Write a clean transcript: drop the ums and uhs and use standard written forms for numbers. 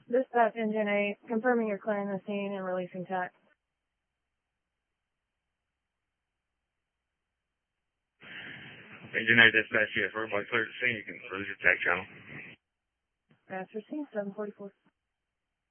Dispatch Engine 8, confirming you're clearing the scene and releasing TAC. Engine 8 dispatch, yes, we're about clear to scene. You can release your TAC channel. Master scene, 744.